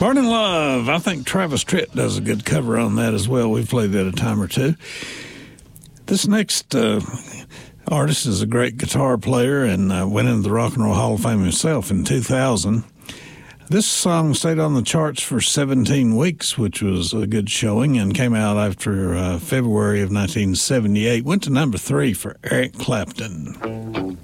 Burning Love. I think Travis Tritt does a good cover on that as well. We've played that a time or two. This next artist is a great guitar player and went into the Rock and Roll Hall of Fame himself in 2000. This song stayed on the charts for 17 weeks, which was a good showing, and came out after February of 1978. Went to number 3 for Eric Clapton.